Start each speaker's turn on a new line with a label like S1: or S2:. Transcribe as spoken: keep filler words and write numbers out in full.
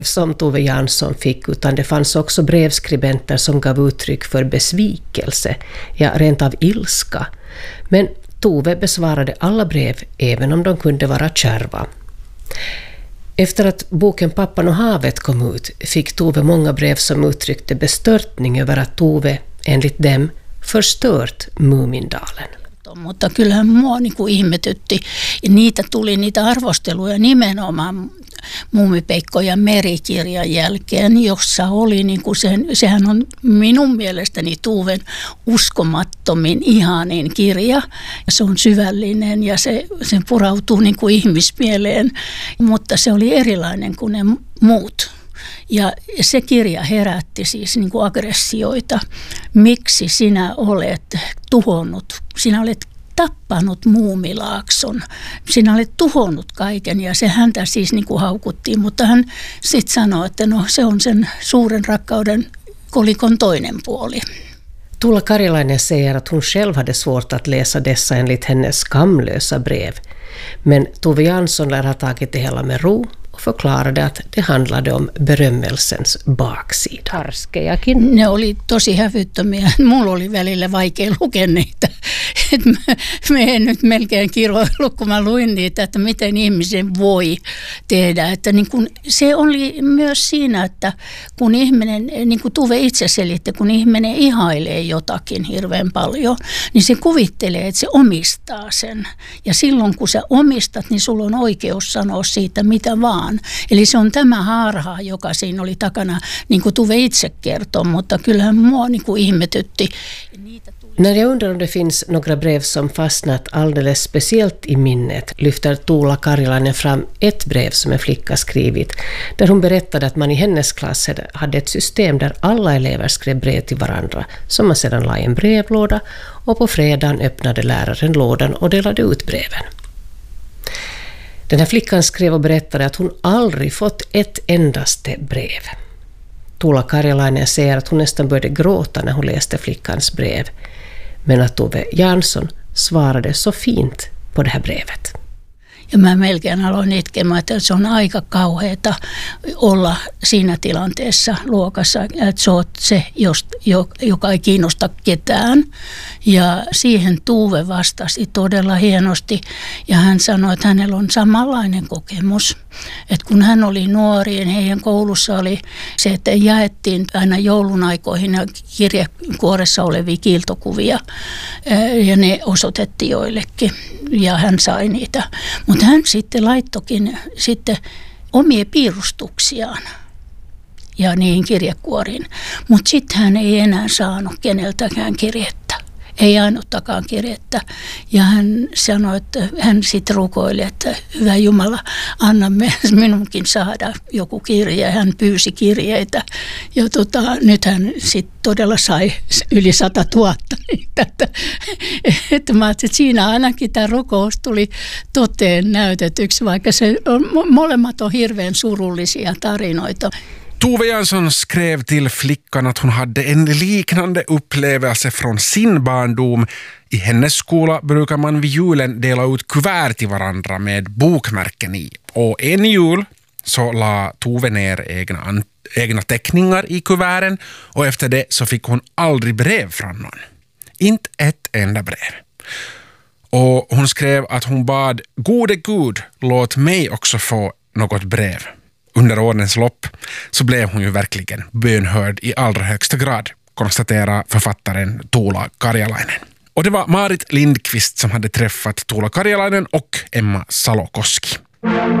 S1: som Tove Jansson fick, utan det fanns också brevskribenter som gav uttryck för besvikelse, ja rent av ilska. Men Tove besvarade alla brev, även om de kunde vara kärva. Efter att boken Pappan och havet kom ut fick Tove många brev som uttryckte bestörtning över att Tove, enligt dem, förstört Mumindalen.
S2: Mutta kyllähän mua niin kuin ihmetytti. Niitä tuli niitä arvosteluja nimenomaan Muumipeikko ja merikirjan jälkeen, jossa oli niin kuin sen, sehän on minun mielestäni Tuven uskomattomin ihanin kirja. Se on syvällinen ja se, se purautuu niin kuin ihmismieleen, mutta se oli erilainen kuin ne muut. Ja se kirja herätti siis niin kuin aggressioita. Miksi sinä olet tuhonnut, sinä olet tappanut Muumilaakson, sinä olet tuhonnut kaiken, ja se häntä siis niin kuin haukuttiin, mutta hän sitten sanoi, että no se on sen suuren rakkauden kolikon toinen puoli.
S1: Tuula Karjalainen säger att hon själv hade svårt att läsa dessa enligt hennes skamlösa brev. Men Tove Jansson lär ha tagit det hela med ro och förklarade att det handlade om berömmelsens baksida.
S2: Karskejakin. Ne oli tosi hävyttömiä. Mulla oli välillä vaikea lukea niitä. Et mä, mä en nyt melkein kiroillut, kun mä luin niitä, että miten ihmisen voi tehdä. Että niin kun, se oli myös siinä, että kun ihminen, niin kuin Tuve itse selitti, kun ihminen ihailee jotakin hirveän paljon, niin se kuvittelee, että se omistaa sen. Ja silloin kun sä omistat, niin sulla on oikeus sanoa siitä mitä vaan. Eli se on tämä harha, joka siinä oli takana, niin kuin Tuve itse kertoo, mutta kyllähän mua niin kuin ihmetytti.
S1: När jag undrar om det finns några brev som fastnat alldeles speciellt i minnet lyfter Tuula Karjalainen fram ett brev som en flicka skrivit, där hon berättade att man i hennes klass hade ett system där alla elever skrev brev till varandra som man sedan la i en brevlåda, och på fredagen öppnade läraren lådan och delade ut breven. Den här flickan skrev och berättade att hon aldrig fått ett endaste brev. Tuula Karjalainen säger att hon nästan började gråta när hon läste flickans brev, men att Tove Jansson svarade så fint på det här brevet.
S2: Ja mä melkein aloin itkemään, että se on aika kauheata olla siinä tilanteessa luokassa, että sä oot se, joka ei kiinnosta ketään. Ja siihen Tuve vastasi todella hienosti, ja hän sanoi, että hänellä on samanlainen kokemus. Että kun hän oli nuori, niin heidän koulussa oli se, että jaettiin aina joulun aikoihin kirjekuoressa olevia kiiltokuvia, ja ne osoitettiin joillekin, ja hän sai niitä. Mutta hän sitten laittokin sitten omia piirustuksiaan ja niihin kirjekuoriin, mutta sitten hän ei enää saanut keneltäkään kirjettä. Ei ainuttakaan kirjettä. Ja hän sanoi, että hän sitten rukoili, että hyvä Jumala, anna minunkin saada joku kirje. Hän pyysi kirjeitä. Ja tota, nyt hän sitten todella sai yli sata tuhatta niitä. Että, että mä ajattelin, että siinä ainakin tämä rukous tuli toteen näytetyksi, vaikka se on, molemmat on hirveän surullisia tarinoita.
S3: Tove Jansson skrev till flickan att hon hade en liknande upplevelse från sin barndom. I hennes skola brukar man vid julen dela ut kuvert till varandra med bokmärken i. Och en jul så la Tove ner egna, egna teckningar i kuverten, och efter det så fick hon aldrig brev från någon. Inte ett enda brev. Och hon skrev att hon bad gode Gud, låt mig också få något brev. Under årens lopp så blev hon ju verkligen bönhörd i allra högsta grad, konstaterar författaren Tuula Karjalainen. Och det var Marit Lindqvist som hade träffat Tuula Karjalainen och Emma Salokoski.